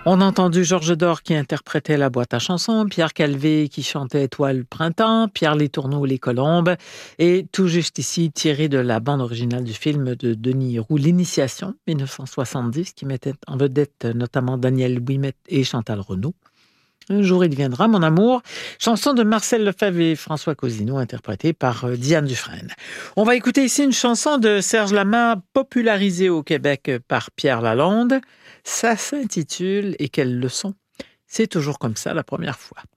On a entendu Georges Dor qui interprétait la boîte à chansons, Pierre Calvé qui chantait Étoile printemps, Pierre Letourneau Les Colombes, et tout juste ici tiré de la bande originale du film de Denis Roux, L'Initiation, 1970, qui mettait en vedette notamment Daniel Ouimet et Chantal Renaud. Un jour il viendra, mon amour, chanson de Marcel Lefebvre et François Cousineau, interprétée par Diane Dufresne. On va écouter ici une chanson de Serge Lama, popularisée au Québec par Pierre Lalonde. Ça s'intitule « Et quelle leçon ?» C'est toujours comme ça la première fois.